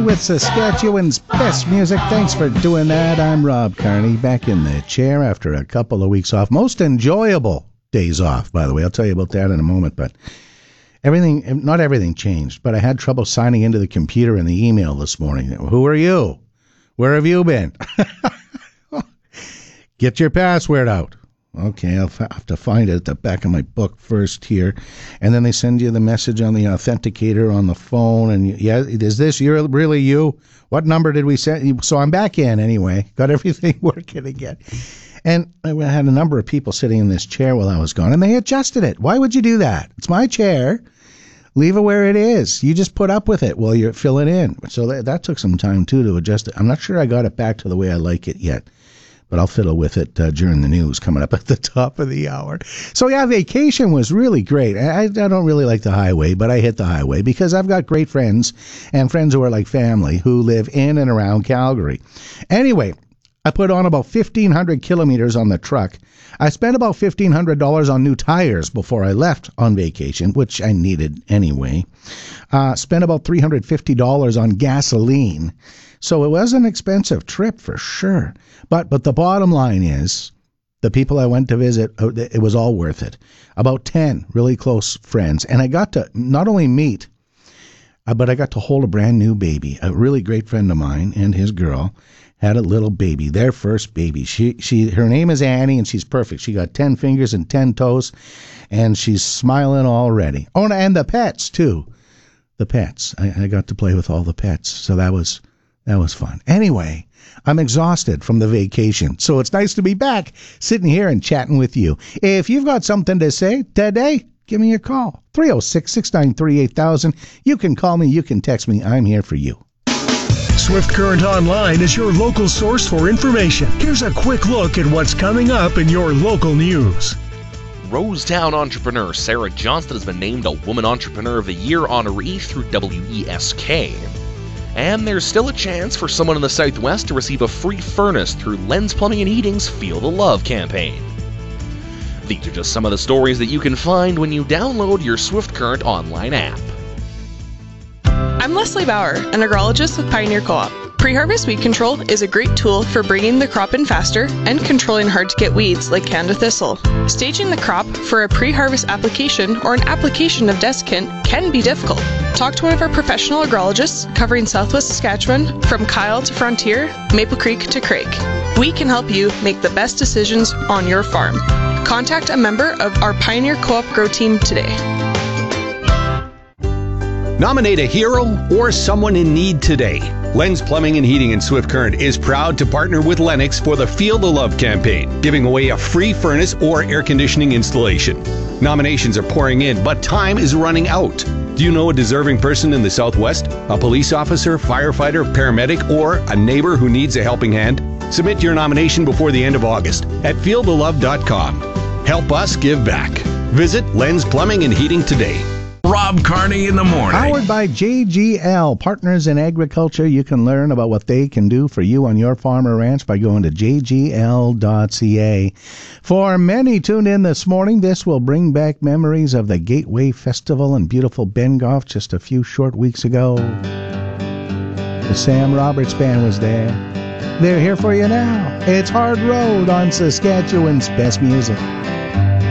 With Saskatchewan's best music. Thanks for doing that. I'm Rob Carney, back in the chair after a couple of weeks off. Most enjoyable days off, by the way. I'll tell you about that in a moment, but not everything changed, but I had trouble signing into the computer and the email this morning. Who are you? Where have you been? Get your password out. Okay, I'll have to find it at the back of my book first here. And then they send you the message on the authenticator on the phone. And yeah, is this really you? What number did we send? So I'm back in anyway. Got everything working again. And I had a number of people sitting in this chair while I was gone, and they adjusted it. Why would you do that? It's my chair. Leave it where it is. You just put up with it while you fill it in. So that took some time, too, to adjust it. I'm not sure I got it back to the way I like it yet, but I'll fiddle with it during the news coming up at the top of the hour. So, yeah, vacation was really great. I don't really like the highway, but I hit the highway because I've got great friends and friends who are like family who live in and around Calgary. Anyway, I put on about 1,500 kilometers on the truck. I spent about $1,500 on new tires before I left on vacation, which I needed anyway. Spent about $350 on gasoline. So it was an expensive trip for sure. But the bottom line is, the people I went to visit, it was all worth it. About 10 really close friends. And I got to not only meet, but I got to hold a brand new baby. A really great friend of mine and his girl had a little baby, their first baby. Her name is Annie, and she's perfect. She got 10 fingers and 10 toes, and she's smiling already. Oh, and the pets, too. The pets. I got to play with all the pets, so that was fun. Anyway, I'm exhausted from the vacation, so it's nice to be back sitting here and chatting with you. If you've got something to say today, give me a call. 306-693-8000. You can call me, you can text me. I'm here for you. Swift Current Online is your local source for information. Here's a quick look at what's coming up in your local news. Rosetown entrepreneur Sarah Johnston has been named a Woman Entrepreneur of the Year honoree through WESK. And there's still a chance for someone in the Southwest to receive a free furnace through Lens Plumbing and Heating's Feel the Love campaign. These are just some of the stories that you can find when you download your Swift Current Online app. I'm Leslie Bauer, an agrologist with Pioneer Co-op. Pre-harvest weed control is a great tool for bringing the crop in faster and controlling hard-to-get weeds like Canada thistle. Staging the crop for a pre-harvest application or an application of desiccant can be difficult. Talk to one of our professional agrologists covering Southwest Saskatchewan from Kyle to Frontier, Maple Creek to Craig. We can help you make the best decisions on your farm. Contact a member of our Pioneer Co-op Grow Team today. Nominate a hero or someone in need today. Lens Plumbing and Heating in Swift Current is proud to partner with Lennox for the Feel the Love campaign, giving away a free furnace or air conditioning installation. Nominations are pouring in, but time is running out. Do you know a deserving person in the Southwest? A police officer, firefighter, paramedic, or a neighbor who needs a helping hand? Submit your nomination before the end of August at feelthelove.com. Help us give back. Visit Lens Plumbing and Heating today. Rob Carney in the morning. Powered by JGL, Partners in Agriculture. You can learn about what they can do for you on your farm or ranch by going to jgl.ca. For many tuned in this morning, this will bring back memories of the Gateway Festival in beautiful Bengoff just a few short weeks ago. The Sam Roberts Band was there. They're here for you now. It's Hard Road on Saskatchewan's best music.